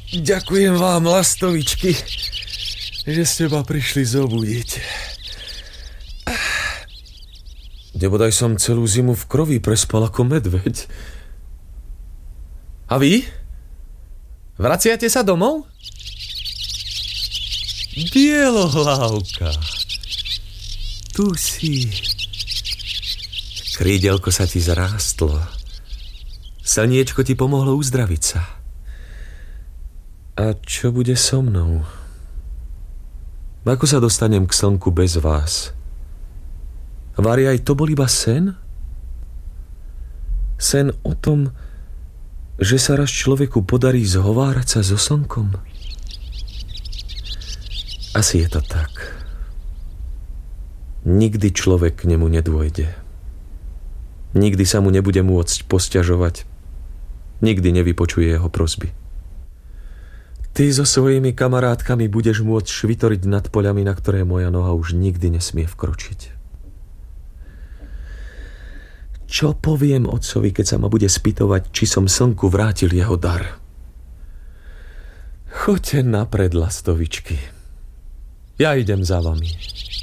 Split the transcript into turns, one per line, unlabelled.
Ďakujem vám, lastovičky, že ste ma prišli zobudiť. Nebodaj som celú zimu v krovi prespal ako medveď. A vy? Vraciate sa domov? Bielohlavka, tu si. Krídelko sa ti zrástlo. Slniečko ti pomohlo uzdraviť sa. A čo bude so mnou? Ako sa dostanem k slnku bez vás? Vari, aj to bol iba sen? Sen o tom, že sa raz človeku podarí zhovárať sa so slnkom? Asi je to tak. Nikdy človek k nemu nedôjde. Nikdy sa mu nebude môcť posťažovať. Nikdy nevypočuje jeho prosby. Ty so svojimi kamarátkami budeš môcť švitoriť nad poľami, na ktoré moja noha už nikdy nesmie vkročiť. Čo poviem otcovi, keď sa ma bude spýtovať, či som slnku vrátil jeho dar? Choďte napred, lastovičky. Ja idem za vami.